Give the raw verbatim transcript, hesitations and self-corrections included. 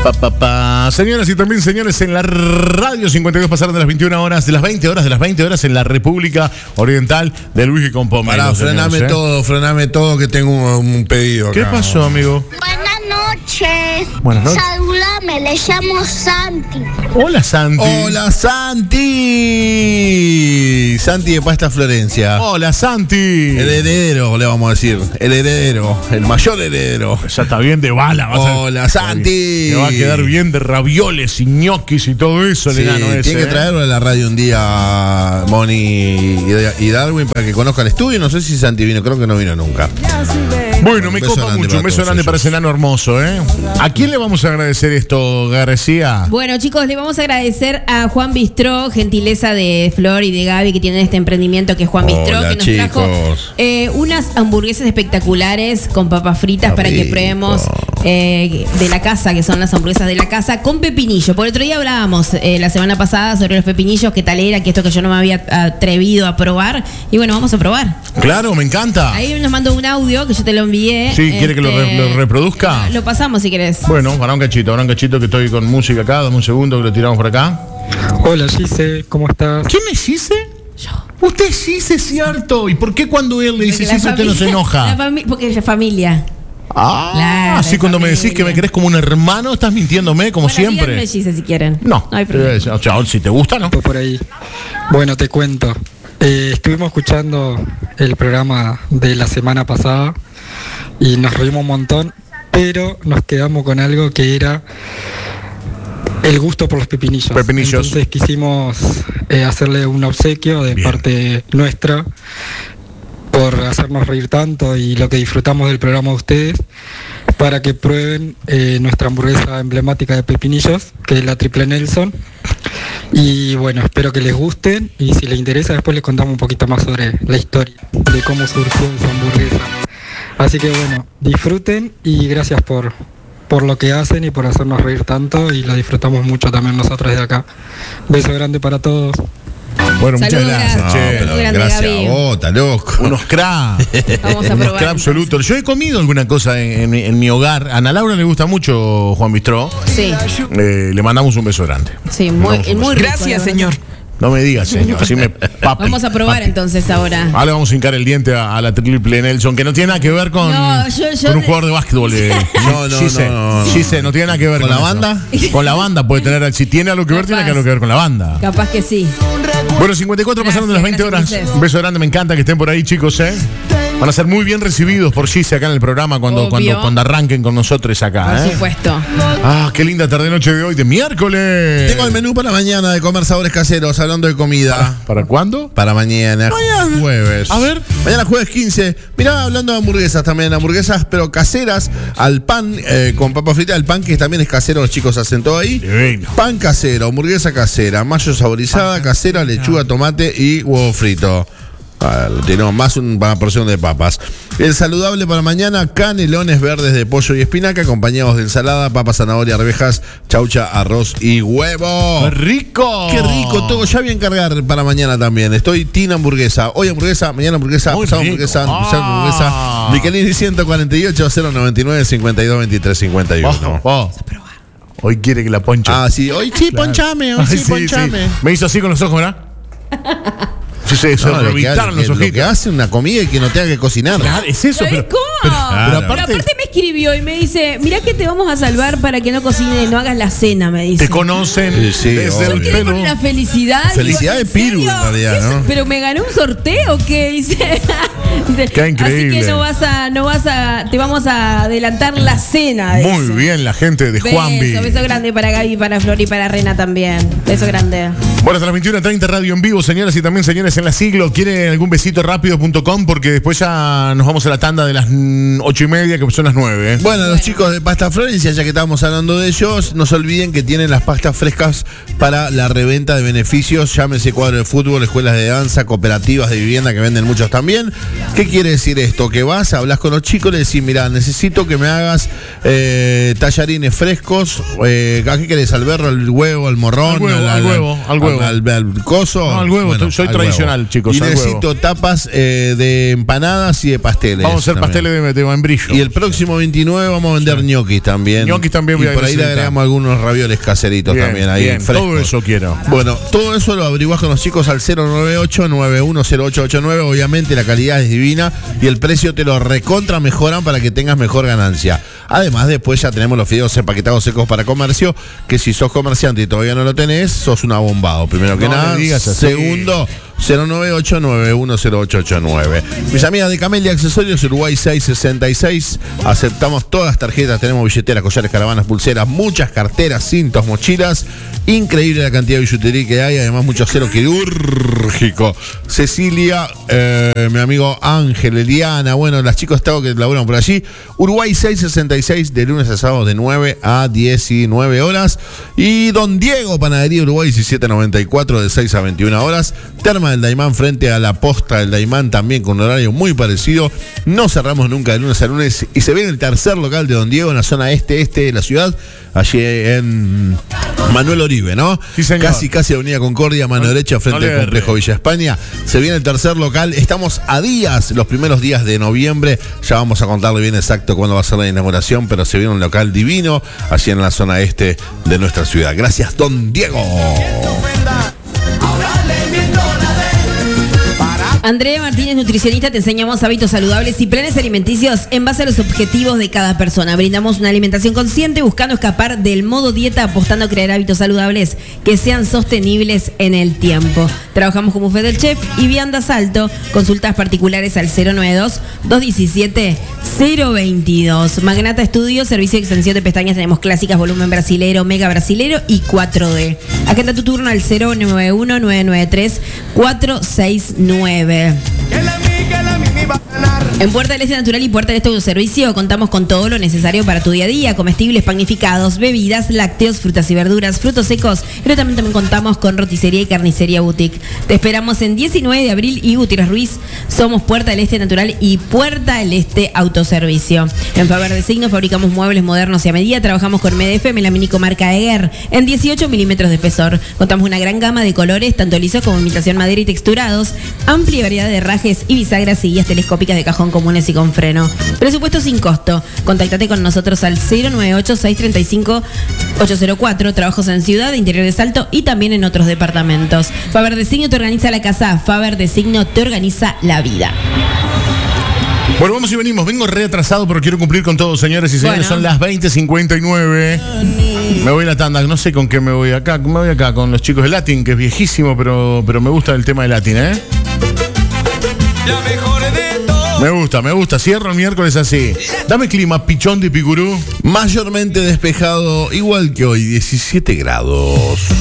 Pa, pa, pa. Señoras y también señores, en la radio cincuenta y dos pasaron de las veintiuna horas, de las veinte horas, de las veinte horas en la República Oriental de Luigi con Pomelo. Pará, frename ¿eh? todo, frename todo que tengo un, un pedido acá. ¿Qué pasó, amigo? Buenas noches. Buenas noches. Saludame, le llamo Santi. Hola, Santi. Hola, Santi. Santi de Pasta Florencia. Hola, Santi. El heredero, le vamos a decir. El heredero, el mayor heredero. Ya está bien de bala. Vas Hola, a... Santi. Te va a quedar bien de ravioles y ñoquis y todo eso, sí, el enano ese. Tiene que traerlo a la radio un día, Moni y Darwin, para que conozcan el estudio. No sé si Santi vino, creo que no vino nunca. Bueno, me copa mucho. Un beso grande para ese enano hermoso, ¿eh? ¿A quién le vamos a agradecer esto, García? Bueno, chicos, le vamos a agradecer a Juan Bistró, gentileza de Flor y de Gaby, que tienen este emprendimiento que es Juan Bistró, Hola, que nos chicos. trajo eh, unas hamburguesas espectaculares con papas fritas Qué para que rico. pruebemos eh, de la casa, que son las hamburguesas de la casa, con pepinillo. Por otro día hablábamos eh, la semana pasada sobre los pepinillos, qué tal era, que esto que yo no me había atrevido a probar. Y bueno, vamos a probar. Claro, me encanta. Ahí nos mandó un audio que yo te lo envié. Sí, ¿quiere que lo, re- lo reproduzca? Lo pasamos si querés. Bueno, para un cachito, para un cachito que estoy con música acá, dame un segundo que lo tiramos por acá. Hola Gise, ¿cómo estás? ¿Quién es Gise? Yo. Usted es Gise, cierto. ¿Y por qué cuando él le dice Porque la Gise usted no se familia- enoja? la fami- porque es la familia. Ah, Claro, así de cuando me familia. decís que me querés como un hermano, estás mintiéndome como Bueno, siempre. díganme Gise si quieren. No, No hay problema. eh, o sea, si te gusta, ¿no? Por ahí. Bueno, te cuento. Eh, estuvimos escuchando el programa de la semana pasada y nos reímos un montón, pero nos quedamos con algo que era el gusto por los pepinillos. Pepinillos. Entonces quisimos eh, hacerle un obsequio de Bien. parte nuestra por hacernos reír tanto y lo que disfrutamos del programa de ustedes, para que prueben eh, nuestra hamburguesa emblemática de pepinillos, que es la Triple Nelson. Y bueno, espero que les gusten y si les interesa después les contamos un poquito más sobre la historia de cómo surgió esa hamburguesa. Así que bueno, disfruten y gracias por, por lo que hacen y por hacernos reír tanto, y lo disfrutamos mucho también nosotros desde acá. Beso grande para todos. Bueno, muchas Saludos, gracias, Gaby. che. No, pero grande, gracias Gaby. a vos, está loco. Unos cra. Vamos a Unos probar. cra absolutos. Yo he comido alguna cosa en, en mi- en mi hogar. A Ana Laura le gusta mucho Juan Bistró. Sí, Eh, le mandamos un beso grande. sí, Le muy, mandamos un muy beso. rico. Gracias, ¿no? señor. No me digas, señor. Así me papi, Vamos a probar papi. entonces ahora. Ahora le vamos a hincar el diente a, a la Triple Nelson, que no tiene nada que ver con, No, yo- yo con un de- jugador de básquetbol. eh. No, no, Gise, no, no. Gise, no tiene nada que ver ¿Con con, la eso. banda? Con la banda puede tener, si tiene algo que ver, tiene Capaz. algo que ver con la banda. Capaz que sí. Bueno, cincuenta y cuatro pasaron de las veinte Gracias, horas. gracias, Un beso grande, me encanta que estén por ahí, chicos, ¿eh? Van a ser muy bien recibidos por Gise acá en el programa cuando, Obvio. cuando, cuando arranquen con nosotros acá, Por ¿eh? supuesto. Ah, qué linda tarde-noche de hoy, de miércoles. Tengo el menú para mañana de comer sabores caseros, hablando de comida. ¿Para cuándo? Para mañana, Mañana. jueves. A ver. Mañana jueves quince. Mirá, hablando de hamburguesas también, hamburguesas pero caseras al pan eh, con papa frita. El pan que también es casero, los chicos hacen todo ahí. Divino. Pan casero, hamburguesa casera, mayo saborizada, casera, lechuga, tomate y huevo frito. Ah, tenemos más una porción de papas. El saludable para mañana, canelones verdes de pollo y espinaca, acompañados de ensalada, papas, zanahoria, arvejas, chaucha, arroz y huevo. ¡Rico! Qué rico, todo. Ya voy a encargar para mañana también. Estoy Team Hamburguesa. Hoy hamburguesa, mañana hamburguesa, Muy pasado rico. hamburguesa, Ah. pasado hamburguesa. Michelini ciento cuarenta y ocho, cero noventa y nueve, cincuenta y dos, veintitrés, cincuenta y uno. Oh, oh. Hoy quiere que la ponche. Ah, sí. Hoy sí, Claro. ponchame. Hoy Ay, sí, ponchame. Me hizo así con los ojos, ¿verdad? Sí, sí, se No, lo, que, revitaron que- los lo ojitos. que hace una comida y que no tenga que cocinar. Claro, es eso, ¿Sabés pero, cómo? pero, Pero, pero Claro. aparte, aparte me escribió y me dice, mirá que te vamos a salvar para que no cocines, no hagas la cena, me dice. te conocen Sí, sí, desde obvio. el Yo quedé pelo. con una felicidad. Felicidad digo, de Piru, ¿en en serio? realidad, ¿Qué es? ¿no? Pero me gané un sorteo, ¿qué? Dice. Qué increíble. Así que no vas a, no vas a, te vamos a adelantar la cena. Muy dice. bien, la gente de Juanvi. Beso, beso grande para Gaby, para Flor y para Rena también. Beso grande. Bueno, hasta las veintiuna treinta radio en vivo, señoras y también señores en la siglo. ¿Quieren algún besito rápido punto com? Porque después ya nos vamos a la tanda de las mm, ocho y media, que son las nueve. ¿eh? Bueno, los chicos de Pasta Florencia, ya que estamos hablando de ellos, no se olviden que tienen las pastas frescas para la reventa de beneficios. Llámese cuadro de fútbol, escuelas de danza, cooperativas de vivienda, que venden muchos también. ¿Qué quiere decir esto? Que vas, hablas con los chicos, le decís, mira, necesito que me hagas eh, tallarines frescos. Eh, ¿A qué querés? ¿Al berro, al huevo, al morrón? Al huevo, al, al huevo, al huevo. huevo. Al, al coso. No, al huevo, soy al tradicional, huevo. chicos, Y al necesito huevo. tapas eh, de empanadas y de pasteles. Vamos a hacer también. pasteles de, de membrillo. Y el próximo veintinueve vamos a vender ñoquis también. Ñoquis también voy y a por ahí le necesitar. agregamos algunos ravioles caseritos Bien, también ahí bien, frescos. todo eso quiero. Bueno, todo eso lo averiguás con los chicos al cero nueve ocho, nueve uno cero ocho ocho nueve. Obviamente la calidad es divina y el precio te lo recontra mejoran para que tengas mejor ganancia. Además, después ya tenemos los fideos empaquetados secos para comercio, que si sos comerciante y todavía no lo tenés, sos un abombado. Primero que No nada. le digas así. Segundo, cero nueve ocho, nueve uno cero ocho ocho nueve. Mis amigas de Camelia Accesorios, Uruguay seiscientos sesenta y seis. Aceptamos todas las tarjetas, tenemos billeteras, collares, caravanas, pulseras, muchas carteras, cintos, mochilas. Increíble la cantidad de billutería que hay, además mucho acero quirúrgico. Cecilia, eh, mi amigo Ángel, Eliana, bueno, las chicos que laburan por allí. Uruguay seiscientos sesenta y seis, de lunes a sábado de nueve a diecinueve horas. Y Don Diego, Panadería Uruguay diecisiete noventa y cuatro, de seis a veintiuna horas. Terma del Daimán frente a la Posta del Daimán, también con un horario muy parecido. No cerramos nunca de lunes a lunes. Y se viene el tercer local de Don Diego en la zona este-este de la ciudad, allí en Manuel Oribe, ¿no? Sí, señor. Casi, casi Avenida Concordia, mano No- derecha, frente no le al complejo erre. Villa España. Se viene el tercer local. Estamos a días, los primeros días de noviembre. Ya vamos a contarle bien exacto cuándo va a ser la inauguración, pero se viene un local divino allí en la zona este de nuestra ciudad. Gracias, Don Diego. Andrea Martínez, nutricionista, te enseñamos hábitos saludables y planes alimenticios en base a los objetivos de cada persona. Brindamos una alimentación consciente buscando escapar del modo dieta, apostando a crear hábitos saludables que sean sostenibles en el tiempo. Trabajamos con buffet del chef y viandas alto. Consultas particulares al cero nueve dos, dos uno siete, cero dos dos. Magnata Estudios, servicio de extensión de pestañas. Tenemos clásicas, volumen brasilero, mega brasilero y cuatro D. Agenda tu turno al cero nueve uno, nueve nueve tres, cuatro seis nueve. En Puerta del Este Natural y Puerta del Este Autoservicio contamos con todo lo necesario para tu día a día: comestibles, panificados, bebidas, lácteos, frutas y verduras, frutos secos, pero también, también contamos con roticería y carnicería boutique. Te esperamos en diecinueve de abril y Gutiérrez Ruiz. Somos Puerta del Este Natural y Puerta del Este Autoservicio. En Faber de Signo fabricamos muebles modernos y a medida. Trabajamos con M D F, melamínico marca Eger, en dieciocho milímetros de espesor. Contamos una gran gama de colores, tanto lisos como imitación madera y texturados, amplia variedad de herrajes y bisagras y guías telescópicas de cajón comunes y con freno. Presupuesto sin costo. Contáctate con nosotros al cero nueve ocho, seis tres cinco, ocho cero cuatro. Trabajos en Ciudad, Interior de Salto y también en otros departamentos. Faber de Signo te organiza la casa. Faber de Signo te organiza la vida. Bueno, vamos y venimos. Vengo reatrasado, pero quiero cumplir con todo, señores y señores. Bueno. Son las veinte cincuenta y nueve. Me voy a la tanda. No sé con qué me voy acá. Me voy acá con los chicos de Latin, que es viejísimo, pero, pero me gusta el tema de Latin, ¿eh? La mejor de todo. Me gusta, me gusta. Cierro el miércoles así. Dame clima, pichón de Picurú. Mayormente despejado, igual que hoy, diecisiete grados.